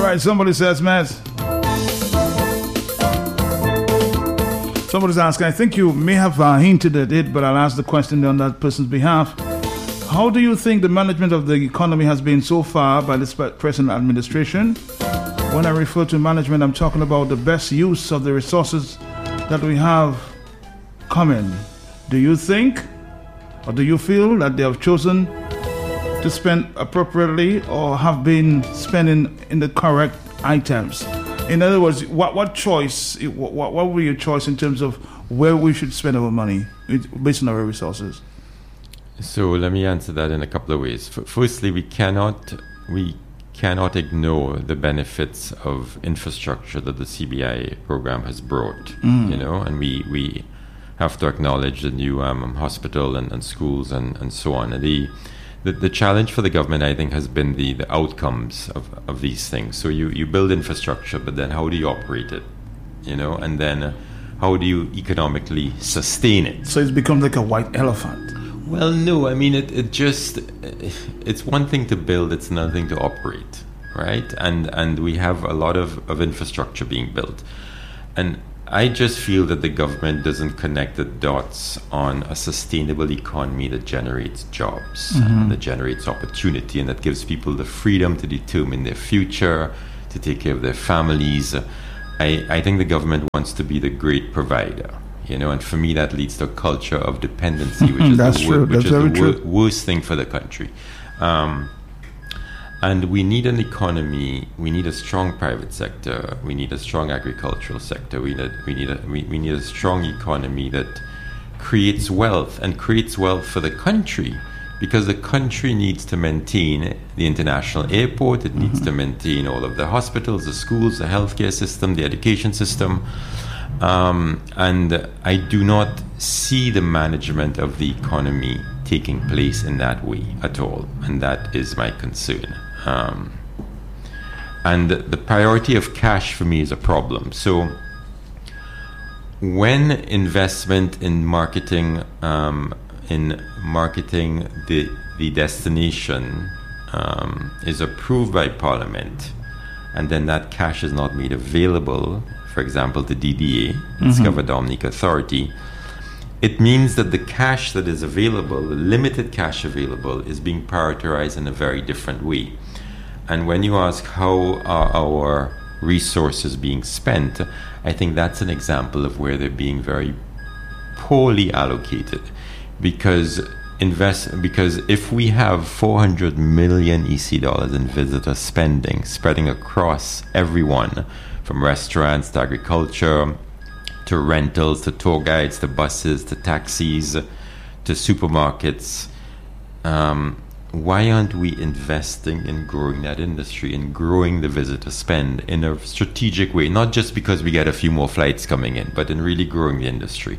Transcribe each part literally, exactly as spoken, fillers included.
right, somebody says, Matt. Somebody's asking, I think you may have uh, hinted at it, but I'll ask the question on that person's behalf. How do you think the management of the economy has been so far by this present administration? When I refer to management, I'm talking about the best use of the resources that we have coming. Do you think, or do you feel that they have chosen to spend appropriately or have been spending in the correct items? In other words, what what choice, what, what would be your choice in terms of where we should spend our money based on our resources? So let me answer that in a couple of ways. F- firstly, we cannot we cannot ignore the benefits of infrastructure that the C B I program has brought. Mm. You know, and we we have to acknowledge the new um, hospital and, and schools and, and so on. And the The, the challenge for the government, I think, has been the, the outcomes of, of these things. So you, you build infrastructure, but then how do you operate it? You know, and then uh, how do you economically sustain it? So it's become like a white elephant. Well, no, I mean, it, it just, it's one thing to build, it's another thing to operate, right? And and we have a lot of, of infrastructure being built. And I just feel that the government doesn't connect the dots on a sustainable economy that generates jobs, mm-hmm. and that generates opportunity, and that gives people the freedom to determine their future, to take care of their families. I, I think the government wants to be the great provider, you know, and for me that leads to a culture of dependency, which is That's the, true. wor- which That's is very the wor- true. worst thing for the country. Um, And we need an economy. We need a strong private sector. We need a strong agricultural sector. We need we need a we, we need a strong economy that creates wealth and creates wealth for the country, because the country needs to maintain the international airport. It needs mm-hmm. to maintain all of the hospitals, the schools, the healthcare system, the education system. Um, and I do not see the management of the economy taking place in that way at all, and that is my concern. Um, and the priority of cash for me is a problem. So when investment in marketing, um, in marketing the the destination um, is approved by Parliament, and then that cash is not made available, for example, the D D A, mm-hmm. Discover Dominic Authority, it means that the cash that is available, the limited cash available, is being prioritized in a very different way. And when you ask how are our resources being spent, I think that's an example of where they're being very poorly allocated. Because invest because if we have four hundred million E C dollars in visitor spending spreading across everyone, from restaurants to agriculture, to rentals, to tour guides, to buses, to taxis, to supermarkets, um, why aren't we investing in growing that industry and growing the visitor spend in a strategic way? Not just because we get a few more flights coming in, but in really growing the industry.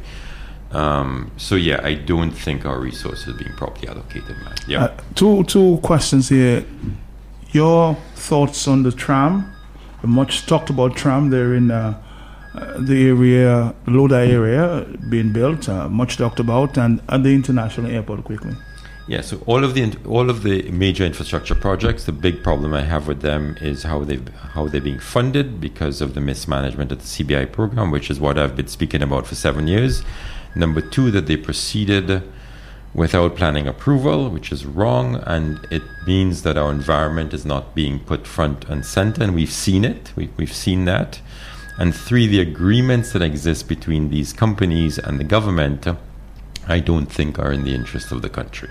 Um, so yeah, I don't think our resources are being properly allocated, man. Yeah. Uh, two two questions here. Your thoughts on the tram? Much talked about tram there in uh, uh, the area, Lodi area being built. Uh, much talked about, and at the international airport quickly. Yeah, so all of the all of the major infrastructure projects, the big problem I have with them is how they how they're being funded because of the mismanagement of the C B I program, which is what I've been speaking about for seven years. Number two, that they proceeded without planning approval, which is wrong, and it means that our environment is not being put front and center, and we've seen it. We, we've seen that. And three, the agreements that exist between these companies and the government, I don't think are in the interest of the country.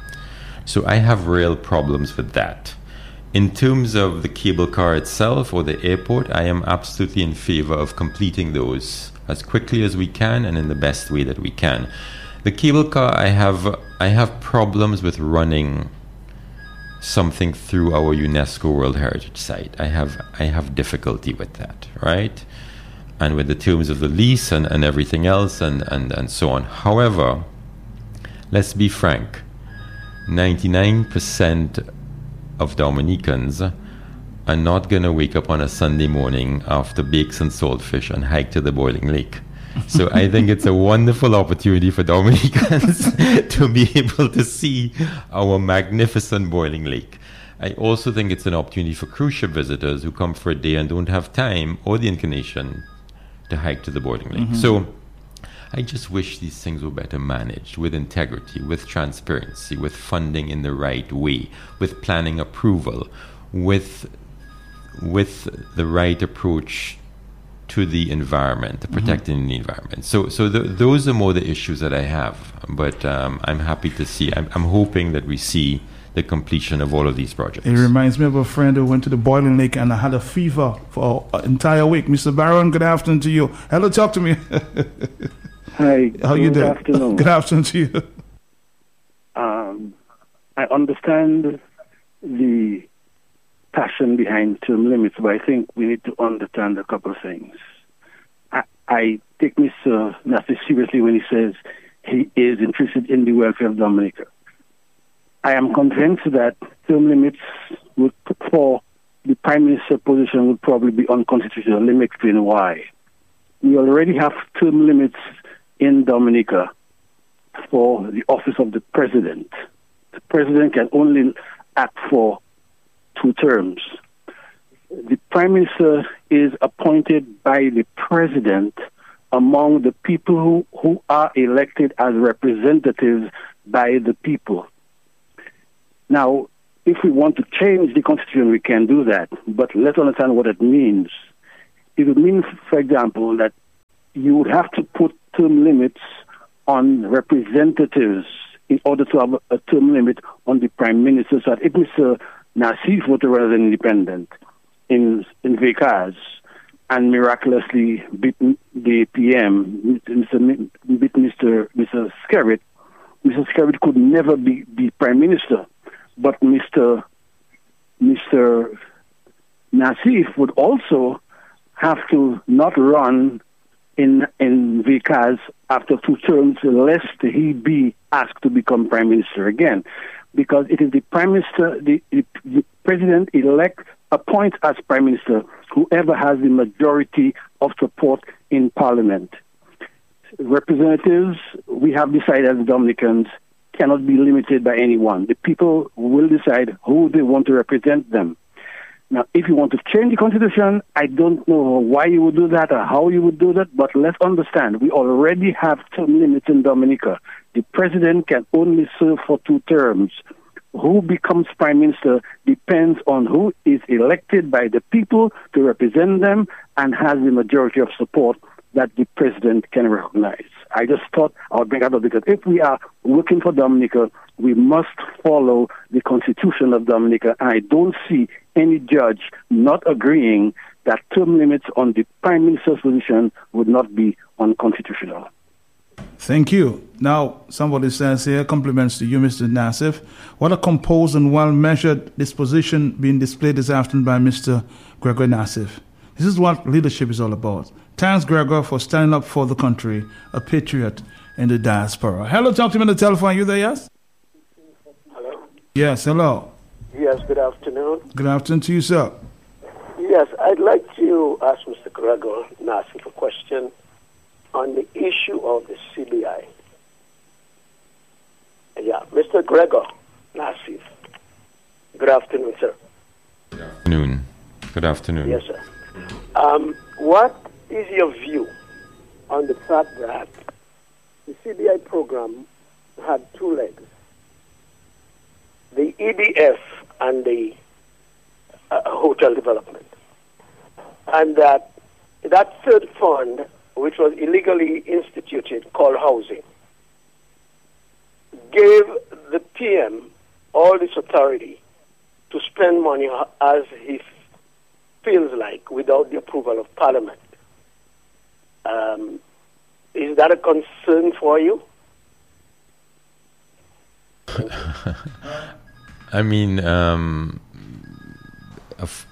So I have real problems with that. In terms of the cable car itself or the airport, I am absolutely in favor of completing those as quickly as we can and in the best way that we can. The cable car, I have I have problems with running something through our UNESCO World Heritage Site. I have I have difficulty with that, right? And with the terms of the lease and, and everything else and, and, and so on. However, let's be frank, ninety-nine percent of Dominicans are not going to wake up on a Sunday morning after bakes and saltfish and hike to the Boiling Lake. So I think it's a wonderful opportunity for Dominicans to be able to see our magnificent Boiling Lake. I also think it's an opportunity for cruise ship visitors who come for a day and don't have time or the inclination to hike to the boarding lake. Mm-hmm. So I just wish these things were better managed with integrity, with transparency, with funding in the right way, with planning approval, with with the right approach to the environment, to protecting mm-hmm. the environment. So so the, those are more the issues that I have. But um, I'm happy to see, I'm, I'm hoping that we see the completion of all of these projects. It reminds me of a friend who went to the boiling lake and had a fever for an entire week. Mister Barron, good afternoon to you. Hello, talk to me. Hi. How you doing? Good afternoon. Good afternoon to you. Um, I understand the passion behind term limits, but I think we need to understand a couple of things. I, I take Mister Nassif seriously when he says he is interested in the welfare of Dominica. I am convinced that term limits would, for the Prime Minister position would probably be unconstitutional. Let me explain why. We already have term limits in Dominica for the office of the President. The President can only act for two terms. The Prime Minister is appointed by the President among the people who, who are elected as representatives by the people. Now, if we want to change the Constitution, we can do that, but let's understand what it means. It would mean, for example, that you would have to put term limits on representatives in order to have a term limit on the Prime Minister. So that if Mister Nassif were to run as an independent in in Vacaz and miraculously beat the P M, Mister beat Mister Mister Skerrit, Mister Skerrit could never be, be Prime Minister. But Mister Mister Nassif would also have to not run in in Vacaz after two terms, lest he be asked to become Prime Minister again, because it is the Prime Minister, the, the, the President-elect appoints as Prime Minister whoever has the majority of support in Parliament. Representatives, we have decided as Dominicans, cannot be limited by anyone. The people will decide who they want to represent them. Now, if you want to change the Constitution, I don't know why you would do that or how you would do that, but let's understand, we already have term limits in Dominica. The President can only serve for two terms. Who becomes Prime Minister depends on who is elected by the people to represent them and has the majority of support that the President can recognize. I just thought I would bring that up because if we are working for Dominica, we must follow the Constitution of Dominica, and I don't see any judge not agreeing that term limits on the Prime Minister's position would not be unconstitutional. Thank you. Now, somebody says here, compliments to you, Mister Nassif. What a composed and well-measured disposition being displayed this afternoon by Mister Gregor Nassif. This is what leadership is all about. Thanks, Gregor, for standing up for the country, a patriot in the diaspora. Hello, talk to me on the telephone. Are you there, yes? Hello? Yes, hello. Yes, good afternoon. Good afternoon to you, sir. Yes, I'd like to ask Mister Gregor Nassif a question on the issue of the C B I. Yeah, Mister Gregor Nassif. Good afternoon, sir. Good afternoon. Good afternoon. Yes, sir. Um, what is your view on the fact that the C B I program had two legs, the E D F and the uh, hotel development, and that that third fund, which was illegally instituted, called housing, gave the P M all this authority to spend money as he feels like without the approval of Parliament? Um, is that a concern for you? I mean, um, of,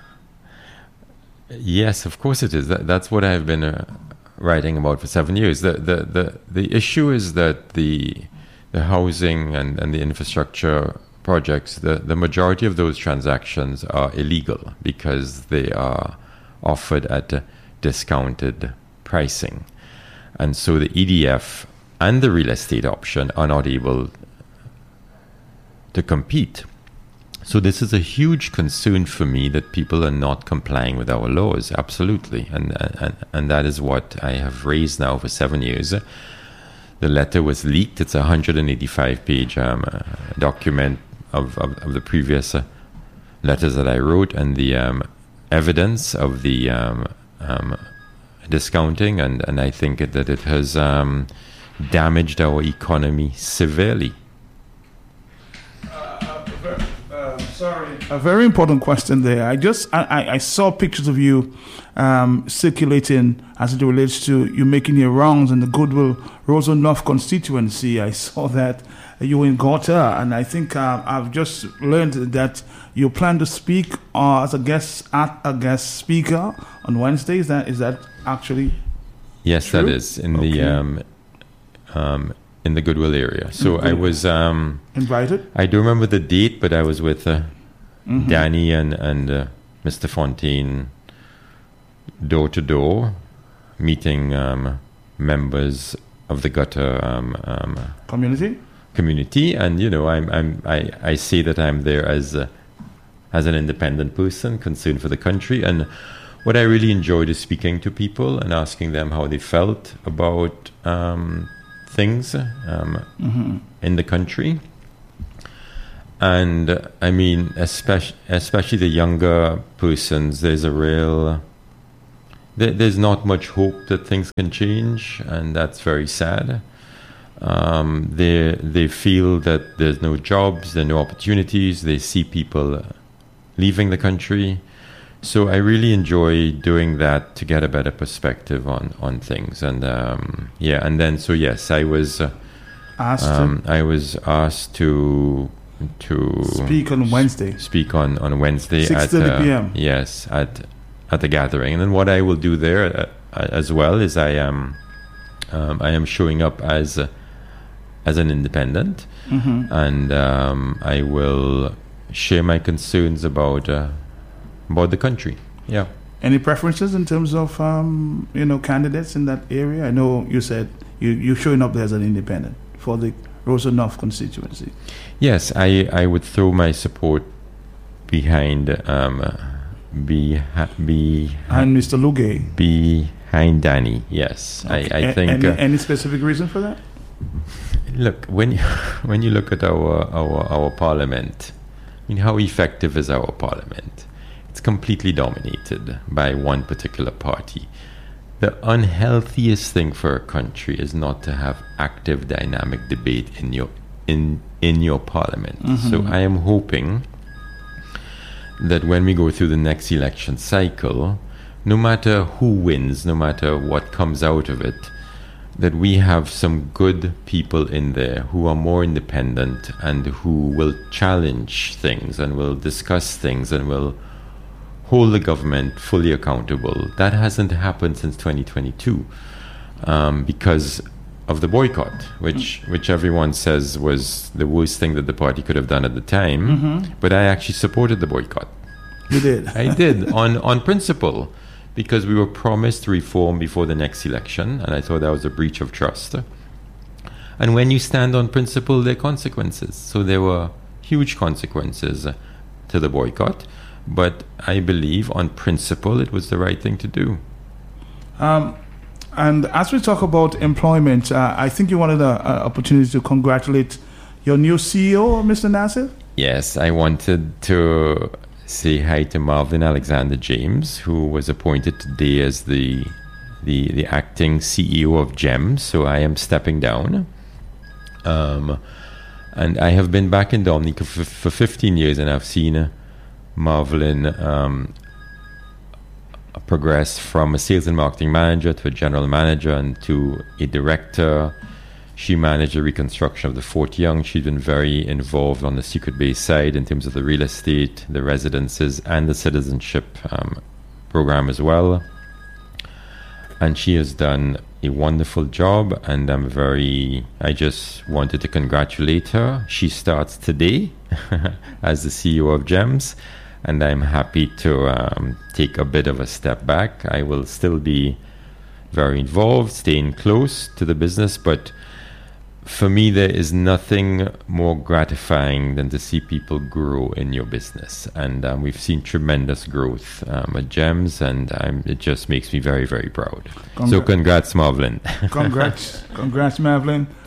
yes, of course it is. That, that's what I've been uh, writing about for seven years. The the the, the issue is that the the housing and, and the infrastructure projects, the, the majority of those transactions are illegal because they are offered at uh, discounted pricing. And so the E D F and the real estate option are not able to compete. So this is a huge concern for me that people are not complying with our laws. Absolutely, and and and that is what I have raised now for seven years. The letter was leaked. It's a one hundred eighty-five page um, uh, document of, of of the previous uh, letters that I wrote, and the um, evidence of the um, um, discounting, and and I think that it has um, damaged our economy severely. Sorry. A very important question there. I just I, I, I saw pictures of you um, circulating as it relates to you making your rounds in the Goodwill Roseau North constituency. I saw that you were in Gotha, and I think uh, I've just learned that you plan to speak uh, as a guest at a guest speaker on Wednesday. Is that is that actually? Yes, true? That is in Okay. the um, um, in the Goodwill area. So Mm-hmm. I was um, Invited? I don't remember the date, but I was with uh, Mhm. Danny and and uh, Mister Fontaine door to door, meeting um, members of the gutter um, um, Community? community, and you know, I'm I'm I, I say that I'm there as a, as an independent person concerned for the country, and what I really enjoyed is speaking to people and asking them how they felt about um, things um, Mm-hmm. in the country. And uh, I mean, especially especially the younger persons, there's a real there, there's not much hope that things can change, and that's very sad. Um, they they feel that there's no jobs, there are no opportunities. They see people uh, leaving the country. So I really enjoy doing that to get a better perspective on, on things. And um, yeah, and then so yes, I was uh, Asked um, I was asked to to to speak on Wednesday. speak on, on Wednesday six at thirty uh, p.m. yes at at the gathering. And then what I will do there uh, as well is I am um, I am showing up as uh, as an independent, Mm-hmm. and um, I will share my concerns about uh, about the country. Yeah. Any preferences in terms of um, you know candidates in that area? I know you said you you're showing up there as an independent for the Roseau North constituency. Yes, I, I would throw my support behind um, be be And Mister Lugay. behind Danny. Yes, Okay. I, I A- think. any, uh, any specific reason for that? Look, when you, when you look at our, our our parliament, I mean, how effective is our parliament? It's completely dominated by one particular party. The unhealthiest thing for a country is not to have active, dynamic debate in your in in your parliament. Mhm. So I am hoping that when we go through the next election cycle, no matter who wins, no matter what comes out of it, that we have some good people in there who are more independent and who will challenge things and will discuss things and will hold the government fully accountable. That hasn't happened since twenty twenty-two um, because of the boycott, which which everyone says was the worst thing that the party could have done at the time. Mhm. But I actually supported the boycott. You did. I did on, on principle, because we were promised reform before the next election, and I thought that was a breach of trust. And when you stand on principle, there are consequences. So there were huge consequences to the boycott, but I believe on principle it was the right thing to do. Um, and as we talk about employment, uh, I think you wanted an opportunity to congratulate your new C E O, Mister Nassif. Yes, I wanted to say hi to Marvin Alexander James, who was appointed today as the the, the acting C E O of GEMS. So I am stepping down. Um, and I have been back in Dominica for, for fifteen years, and I've seen uh, Marvelin um, progress from a sales and marketing manager to a general manager and to a director. She managed the reconstruction of the Fort Young. She's been very involved on the Secret Base side in terms of the real estate, the residences, and the citizenship um, program as well. And she has done a wonderful job, and I'm very, I just wanted to congratulate her. She starts today as the C E O of GEMS, and I'm happy to um, take a bit of a step back. I will still be very involved, staying close to the business, but for me, there is nothing more gratifying than to see people grow in your business. And um, we've seen tremendous growth um, at GEMS, and um, it just makes me very, very proud. Congrats. So congrats, Marvlin. Congrats. Congrats, Marvlin.